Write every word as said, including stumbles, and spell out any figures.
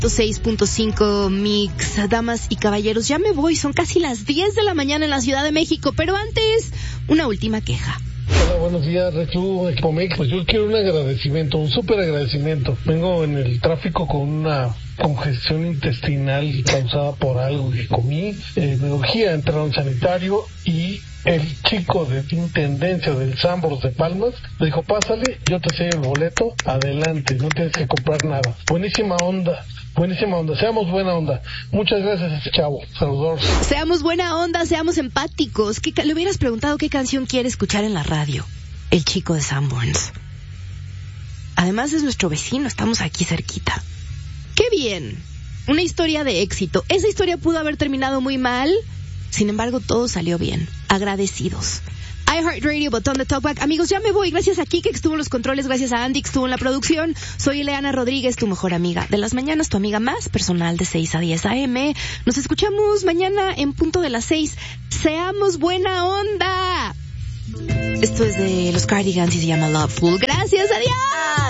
ciento seis punto cinco Mix. Damas y caballeros, ya me voy, son casi las diez de la mañana en la Ciudad de México, pero antes, una última queja. Hola, buenos días, Rechu, Equipo Mix. Pues yo quiero un agradecimiento, un súper agradecimiento. Vengo en el tráfico con una congestión intestinal causada por algo que comí. Eh, me urgía entrar a un sanitario y el chico de intendencia del Sambors de Palmas me dijo, pásale, yo te sello el boleto, adelante, no tienes que comprar nada. Buenísima onda. Buenísima onda, seamos buena onda. Muchas gracias a ese chavo, saludos. Seamos buena onda, seamos empáticos. ¿Qué ca- le hubieras preguntado qué canción quiere escuchar en la radio? El chico de Sanborns. Además es nuestro vecino, estamos aquí cerquita. ¡Qué bien! Una historia de éxito. Esa historia pudo haber terminado muy mal, sin embargo todo salió bien. Agradecidos. iHeartRadio, botón de Talkback. Amigos, ya me voy. Gracias a Kike que estuvo en los controles, gracias a Andy que estuvo en la producción. Soy Ileana Rodríguez, tu mejor amiga de las mañanas, tu amiga más personal de seis a diez a eme. Nos escuchamos mañana en punto de las seis. ¡Seamos buena onda! Esto es de los Cardigans y se llama Loveful. Gracias, adiós.